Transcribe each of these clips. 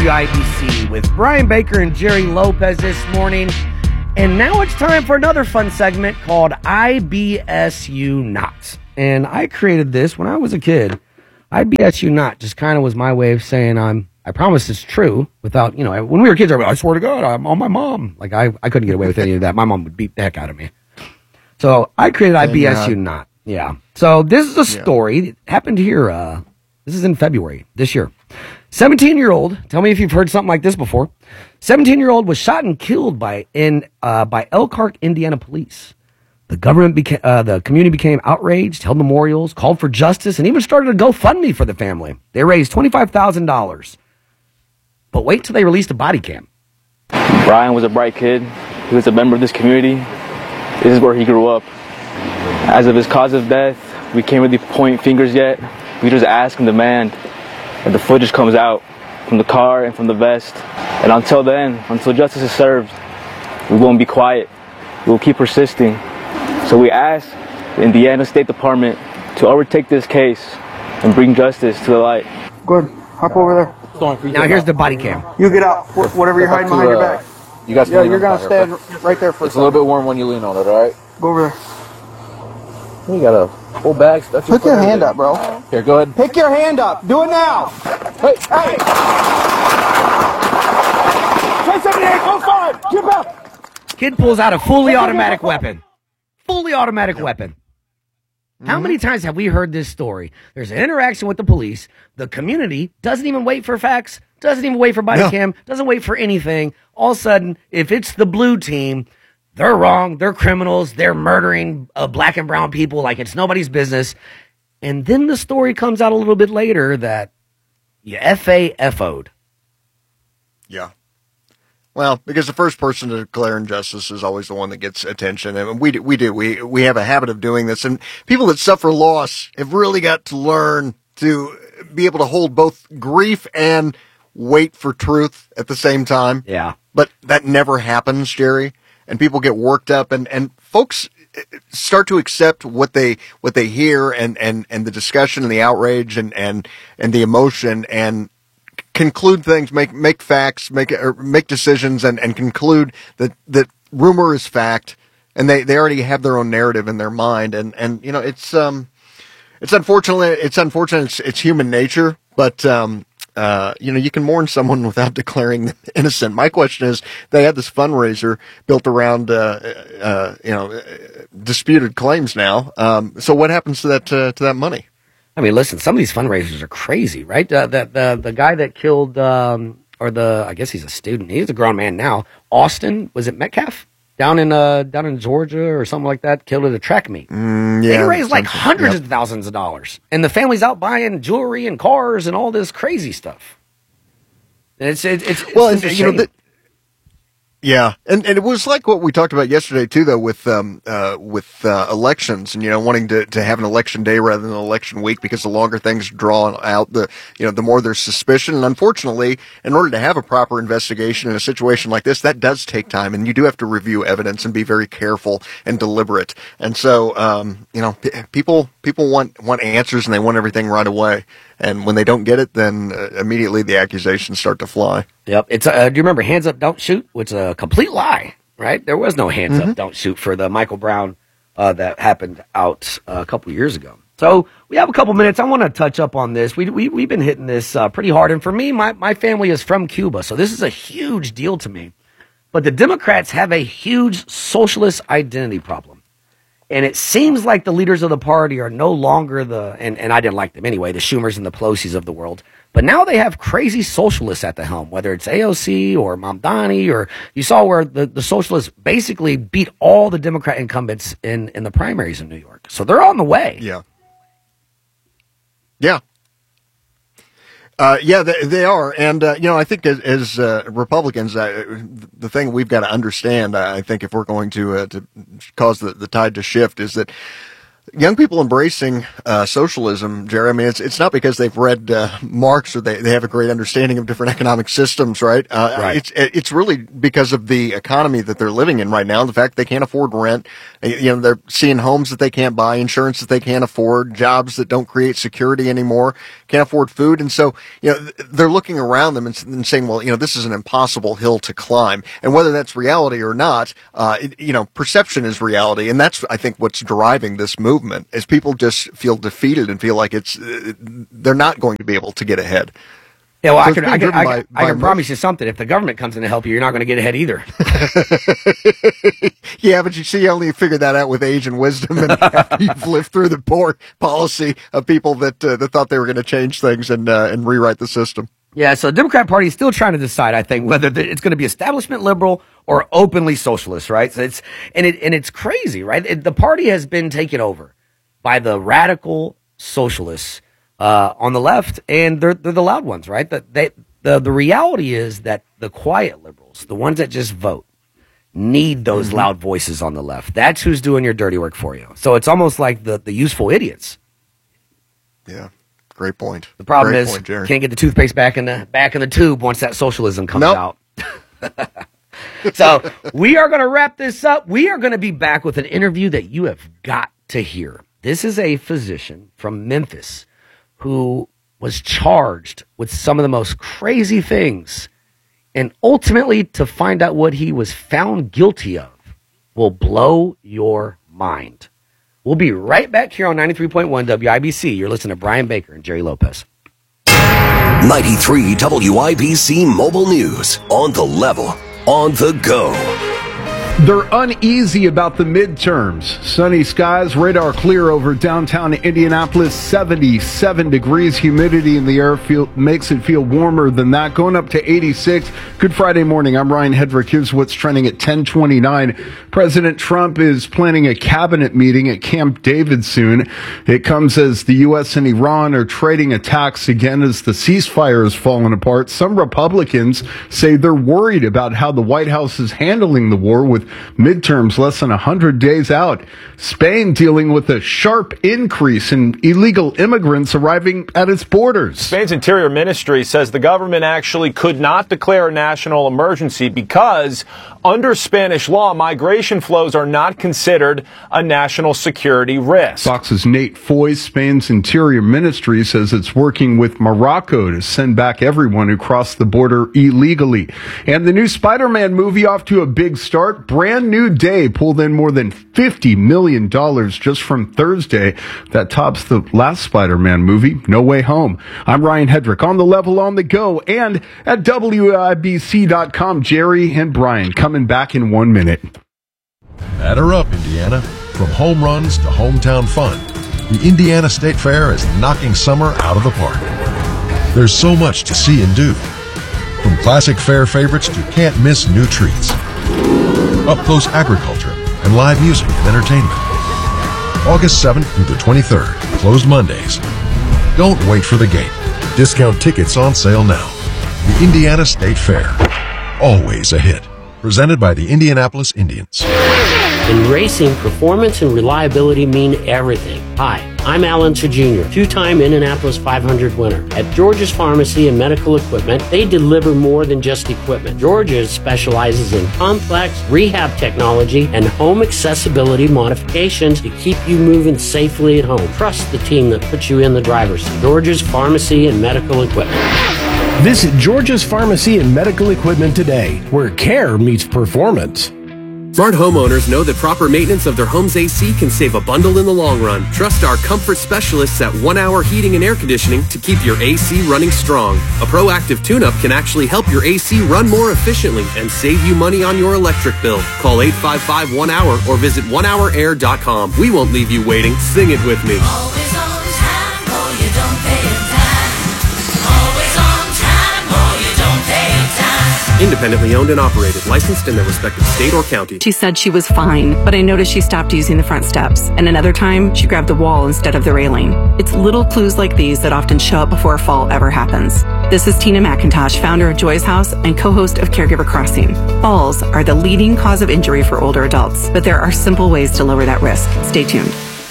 IBC with Brian Baker and Jerry Lopez this morning. And now it's time for another fun segment called IBSU Not. And I created this when I was a kid. IBSU Not just kind of was my way of saying I promise it's true without, when we were kids, I swear to God, I'm on my mom. Like I couldn't get away with any of that. My mom would beat the heck out of me. So I created IBSU Not. Yeah. So this is a story that happened here. This is in February this year. 17-year-old, tell me if you've heard something like this before. 17-year-old was shot and killed by Elkhart, Indiana police. The community became outraged, held memorials, called for justice, and even started a GoFundMe for the family. They raised $25,000. But wait till they released a body cam. Brian was a bright kid. He was a member of this community. This is where he grew up. As of his cause of death, we can't really point fingers yet. We just ask and demand that the footage comes out from the car and from the vest. And until then, until justice is served, we won't be quiet. We'll keep persisting. So we ask the Indiana State Department to overtake this case and bring justice to the light. Good. Hop over there. Now here's the body cam. You get out. Whatever you're hiding behind your back. You guys Yeah, you're going to stand right there for a It's a little bit warm when you lean on it, all right? Go over there. You got a full bag. Pick your hand up, bro. Here, go ahead. Pick your hand up. Do it now. Hey! Hey! 1078, 05. Get back. Kid pulls out a fully automatic weapon. Fully automatic weapon. How many times have we heard this story? There's an interaction with the police. The community doesn't even wait for facts, doesn't even wait for body cam, doesn't wait for anything. All of a sudden, if it's the blue team, they're wrong, they're criminals, they're murdering black and brown people like it's nobody's business. And then the story comes out a little bit later that you FAFO'd. Yeah. Well, because the first person to declare injustice is always the one that gets attention, and we have a habit of doing this. And people that suffer loss have really got to learn to be able to hold both grief and wait for truth at the same time. Yeah, but that never happens, Jerry. And people get worked up, and folks start to accept what they hear, and the discussion and the outrage and the emotion, and conclude things, make facts, make decisions, and conclude that rumor is fact, and they already have their own narrative in their mind, and it's unfortunate. It's human nature, but you can mourn someone without declaring them innocent. My question is, they had this fundraiser built around disputed claims now. So what happens to that money? I mean, listen, some of these fundraisers are crazy, right? The guy that killed, I guess he's a student. He's a grown man now. Austin, was it Metcalf? Down in Georgia or something like that, killed at a track meet. They raised like hundreds of thousands of dollars. And the family's out buying jewelry and cars and all this crazy stuff. And it's yeah, and it was like what we talked about yesterday too, though, with elections, and wanting to have an election day rather than an election week, because the longer things draw out, the more there's suspicion. And unfortunately, in order to have a proper investigation in a situation like this, that does take time, and you do have to review evidence and be very careful and deliberate. And so, people want answers, and they want everything right away. And when they don't get it, then immediately the accusations start to fly. Yep. It's do you remember Hands Up, Don't Shoot? Which is a complete lie, right? There was no Hands Up, Don't Shoot for the Michael Brown that happened out a couple years ago. So we have a couple minutes. I want to touch up on this. We've been hitting this pretty hard. And for me, my family is from Cuba, so this is a huge deal to me. But the Democrats have a huge socialist identity problem. And it seems like the leaders of the party are no longer and I didn't like them anyway, the Schumers and the Pelosi's of the world. But now they have crazy socialists at the helm, whether it's AOC or Mamdani, or you saw where the socialists basically beat all the Democrat incumbents in the primaries in New York. So they're on the way. Yeah. Yeah. They are. And, I think as Republicans, the thing we've got to understand, I think if we're going to cause the tide to shift, is that young people embracing socialism, Jerry, I mean, it's not because they've read Marx or they have a great understanding of different economic systems, right? Right. It's really because of the economy that they're living in right now. The fact they can't afford rent, they're seeing homes that they can't buy, insurance that they can't afford, jobs that don't create security anymore, can't afford food, and so they're looking around them and saying, well, this is an impossible hill to climb, and whether that's reality or not, perception is reality, and that's I think what's driving this movement. Is people just feel defeated and feel like they're not going to be able to get ahead. Yeah, well, So I can by promise you something. If the government comes in to help you, you're not going to get ahead either. Yeah, but you only figure that out with age and wisdom, and after you've lived through the poor policy of people that thought they were going to change things and rewrite the system. Yeah, so the Democrat Party is still trying to decide, I think, whether it's going to be establishment liberal or openly socialist, right? So it's crazy, right? The party has been taken over by the radical socialists on the left, and they're the loud ones, right? The reality is that the quiet liberals, the ones that just vote, need those loud voices on the left. That's who's doing your dirty work for you. So it's almost like the useful idiots. Yeah. Great point. The problem Great is point, Jerry. can't get the toothpaste back in the tube once that socialism comes Nope. out. So we are going to wrap this up. We are going to be back with an interview that you have got to hear. This is a physician from Memphis who was charged with some of the most crazy things, and ultimately to find out what he was found guilty of will blow your mind. We'll be right back here on 93.1 WIBC. You're listening to Brian Baker and Jerry Lopez. 93 WIBC Mobile News. On the level. On the go. They're uneasy about the midterms. Sunny skies, radar clear over downtown Indianapolis, 77 degrees. Humidity in the air makes it feel warmer than that, going up to 86. Good Friday morning. I'm Ryan Hedrick. Here's what's trending at 10:29. President Trump is planning a cabinet meeting at Camp David soon. It comes as the U.S. and Iran are trading attacks again as the ceasefire is falling apart. Some Republicans say they're worried about how the White House is handling the war with midterms less than 100 days out. Spain dealing with a sharp increase in illegal immigrants arriving at its borders. Spain's Interior Ministry says the government actually could not declare a national emergency because under Spanish law, migration flows are not considered a national security risk. Fox's Nate Foy, Spain's Interior Ministry, says it's working with Morocco to send back everyone who crossed the border illegally. And the new Spider-Man movie off to a big start. Brand New Day pulled in more than $50 million just from Thursday. That tops the last Spider-Man movie, No Way Home. I'm Ryan Hedrick, on the level, on the go, and at WIBC.com. Jerry and Brian coming back in 1 minute. Batter up, Indiana. From home runs to hometown fun, the Indiana State Fair is knocking summer out of the park. There's so much to see and do. From classic fair favorites to can't-miss new treats. Up-close agriculture and live music and entertainment. August 7th through the 23rd, closed Mondays. Don't wait for the gate. Discount tickets on sale now. The Indiana State Fair. Always a hit. Presented by the Indianapolis Indians. In racing, performance and reliability mean everything. Hi, I'm Al Unser Jr., two-time Indianapolis 500 winner. At George's Pharmacy and Medical Equipment, they deliver more than just equipment. George's specializes in complex rehab technology and home accessibility modifications to keep you moving safely at home. Trust the team that puts you in the driver's seat. George's Pharmacy and Medical Equipment. Visit George's Pharmacy and Medical Equipment today, where care meets performance. Smart homeowners know that proper maintenance of their home's AC can save a bundle in the long run. Trust our comfort specialists at 1 Hour Heating and Air Conditioning to keep your AC running strong. A proactive tune-up can actually help your AC run more efficiently and save you money on your electric bill. Call 855-1-HOUR or visit onehourair.com. We won't leave you waiting. Sing it with me. Always on time, or you don't pay it time. Always on time, or you don't pay it time. Independently owned and operated, licensed in their respective state or county. She said she was fine, but I noticed she stopped using the front steps. And another time, she grabbed the wall instead of the railing. It's little clues like these that often show up before a fall ever happens. This is Tina McIntosh, founder of Joy's House and co-host of Caregiver Crossing. Falls are the leading cause of injury for older adults, but there are simple ways to lower that risk. Stay tuned.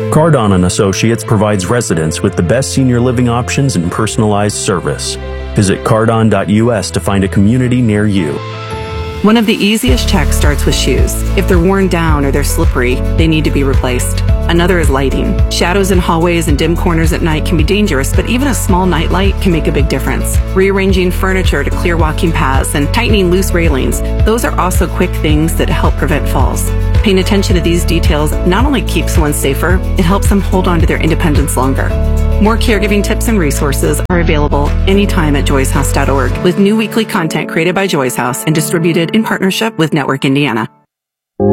Cardon & Associates provides residents with the best senior living options and personalized service. Visit cardon.us to find a community near you. One of the easiest checks starts with shoes. If they're worn down or they're slippery, they need to be replaced. Another is lighting. Shadows in hallways and dim corners at night can be dangerous, but even a small night light can make a big difference. Rearranging furniture to clear walking paths and tightening loose railings, those are also quick things that help prevent falls. Paying attention to these details not only keeps someone safer, it helps them hold on to their independence longer. More caregiving tips and resources are available anytime at joyshouse.org, with new weekly content created by Joy's House and distributed in partnership with Network Indiana.